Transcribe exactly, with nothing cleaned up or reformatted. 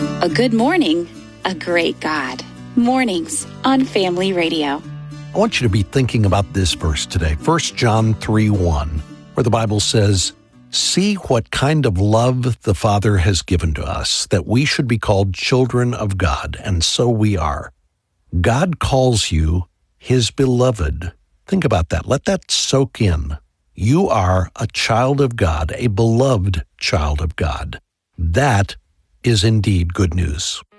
A good morning, a great God. Mornings on Family Radio. I want you to be thinking about this verse today, First John three one, where the Bible says, "See what kind of love the Father has given to us, that we should be called children of God, and so we are. God calls you His beloved." Think about that. Let that soak in. You are a child of God, a beloved child of God. That is indeed good news.